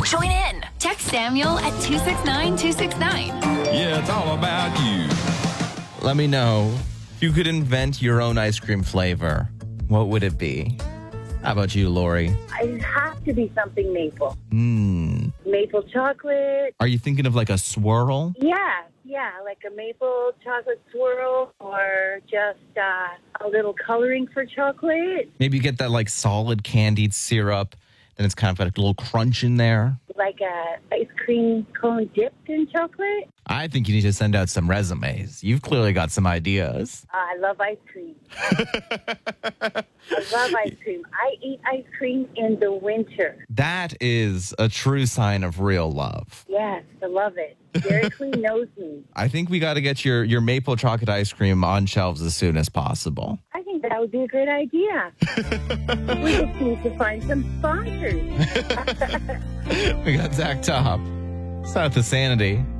Join in. Text Samuel at 269-269. Yeah, it's all about you. Let me know. If you could invent your own ice cream flavor, what would it be? How about you, Lori? It has to be something maple. Maple chocolate. Are you thinking of like a swirl? Yeah, like a maple chocolate swirl or just a little coloring for chocolate. Maybe you get that like solid candied syrup, then it's kind of like a little crunch in there. Like a ice cream cone dipped in chocolate. I think you need to send out some resumes. You've clearly got some ideas. I love ice cream. I love ice cream. I eat ice cream in the winter. That is a true sign of real love. Yes, I love it. Dairy Queen knows me. I think we got to get your maple chocolate ice cream on shelves as soon as possible. I think that would be a great idea. We just need to find some sponsors. We got Zach Top. South of Sanity.